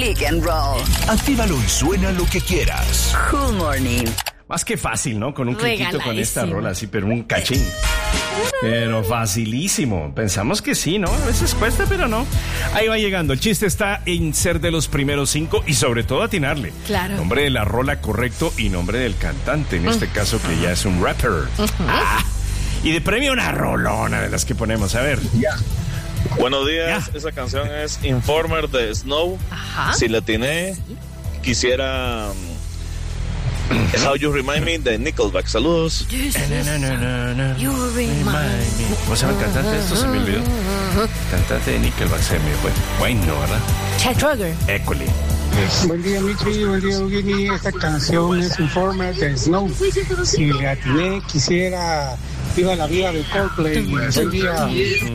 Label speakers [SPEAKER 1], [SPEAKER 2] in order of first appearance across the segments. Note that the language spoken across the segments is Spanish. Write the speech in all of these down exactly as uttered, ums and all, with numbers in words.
[SPEAKER 1] Pick and Roll.
[SPEAKER 2] Actívalo y suena lo que quieras.
[SPEAKER 1] Cool Morning.
[SPEAKER 3] Más que fácil, ¿no? Con un cliquito con esta
[SPEAKER 4] Regaladísimo.
[SPEAKER 3] rola así, pero un cachín. Pero facilísimo. Pensamos que sí, ¿no? A veces cuesta, pero no. Ahí va llegando. El chiste está en ser de los primeros cinco y sobre todo atinarle.
[SPEAKER 4] Claro.
[SPEAKER 3] Nombre de la rola correcto y nombre del cantante. En este caso que ya es un rapper. Ah, y de premio una rolona de las que ponemos. A ver.
[SPEAKER 5] Buenos días,
[SPEAKER 3] Ya.
[SPEAKER 5] esa canción es Informer de Snow.
[SPEAKER 4] Ajá.
[SPEAKER 5] Si la tiene, quisiera um, How You Remind Me de Nickelback. Saludos.
[SPEAKER 4] You remind me.
[SPEAKER 3] ¿Cómo se llama el cantante? Esto se me olvidó. Cantante de Nickelback se me fue. Bueno, ¿verdad?
[SPEAKER 4] Chad Kroeger.
[SPEAKER 3] École.
[SPEAKER 6] Buen día, Michi. Buen día, Eugenie. Esta canción es Informer de Snow. Si le atiné, quisiera Viva la Vida de Coldplay. Buen día.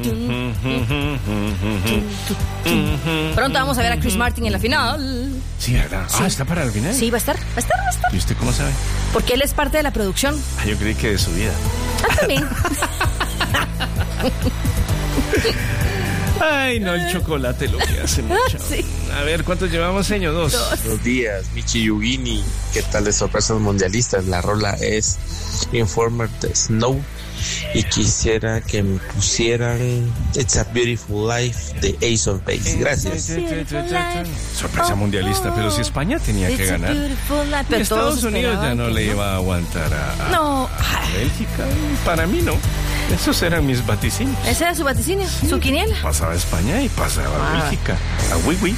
[SPEAKER 4] Pronto vamos a ver a Chris Martin en la final.
[SPEAKER 3] Sí, ¿verdad? Ah, ¿está para el final?
[SPEAKER 4] Sí, va a estar, va a estar, va a estar.
[SPEAKER 3] ¿Y usted cómo sabe?
[SPEAKER 4] Porque él es parte de la producción.
[SPEAKER 3] Ah, yo creí que de su vida.
[SPEAKER 4] Ah, también.
[SPEAKER 3] Ay, no, el chocolate lo que hace mucho.
[SPEAKER 4] Sí.
[SPEAKER 3] A ver, ¿cuántos llevamos, señor? Dos.
[SPEAKER 7] Buenos días, Michi Yugini. ¿Qué tal de sorpresas mundialistas? La rola es Informer de Snow. Y quisiera que me pusieran It's a Beautiful Life de Ace of Base. Gracias.
[SPEAKER 3] Sorpresa mundialista, pero si España tenía que
[SPEAKER 4] It's a
[SPEAKER 3] ganar.
[SPEAKER 4] beautiful life,
[SPEAKER 3] Y
[SPEAKER 4] pero
[SPEAKER 3] Estados
[SPEAKER 4] todos
[SPEAKER 3] Unidos ya
[SPEAKER 4] esperaban
[SPEAKER 3] no
[SPEAKER 4] que
[SPEAKER 3] le iba a aguantar a, a-
[SPEAKER 4] No.
[SPEAKER 3] a Bélgica. Para mí no. Esos eran mis vaticinios.
[SPEAKER 4] Ese era su vaticinio, su quiniela.
[SPEAKER 3] Pasaba España y pasaba
[SPEAKER 4] Ah.
[SPEAKER 3] Bélgica. A Wiwi.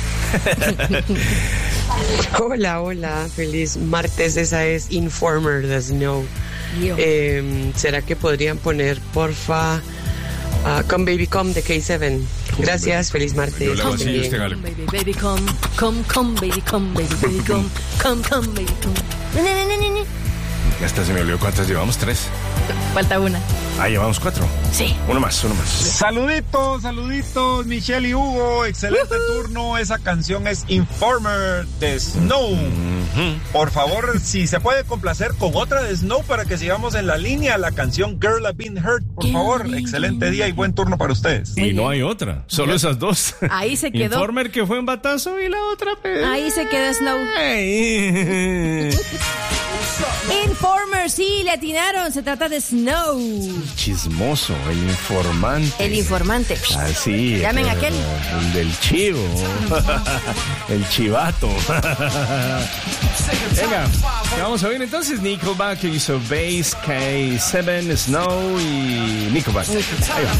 [SPEAKER 8] Hola, hola, feliz martes, esa es Informer de Snow. Eh, ¿Será que podrían poner, porfa, uh, Come Baby Come de K siete? Gracias, feliz martes.
[SPEAKER 3] Yo le hago
[SPEAKER 8] que
[SPEAKER 3] así y
[SPEAKER 8] estén
[SPEAKER 3] usted
[SPEAKER 8] bien.
[SPEAKER 3] gale.
[SPEAKER 4] Baby, baby, come, come, come, baby, come, baby, baby, come, come, come, baby, come. Ne, ne, ne, ne, ne.
[SPEAKER 3] Hasta se me olvidó cuántas llevamos. Tres.
[SPEAKER 4] Falta una.
[SPEAKER 3] Ah, llevamos cuatro.
[SPEAKER 4] Sí.
[SPEAKER 3] Uno más, uno más.
[SPEAKER 9] Saluditos, saluditos, Michelle y Hugo, excelente turno. Esa canción es Informer de Snow. Por favor, si se puede complacer con otra de Snow para que sigamos en la línea, la canción Girl I've Been Hurt, por favor. Excelente día y buen turno para ustedes.
[SPEAKER 3] Y no hay otra, solo esas dos.
[SPEAKER 4] Ahí se quedó.
[SPEAKER 3] Informer que fue un batazo y la otra. pues,
[SPEAKER 4] Ahí se quedó Snow.
[SPEAKER 3] ay.
[SPEAKER 4] Informer, sí, le atinaron. Se trata de Snow.
[SPEAKER 3] Chismoso, el informante.
[SPEAKER 4] El informante.
[SPEAKER 3] Ah, sí.
[SPEAKER 4] Llamen a
[SPEAKER 3] el,
[SPEAKER 4] aquel.
[SPEAKER 3] el del chivo. El chivato. Venga, ¿qué vamos a ver entonces? Nickelback, Ace of Base, K siete, Snow y Nickelback. Ahí va.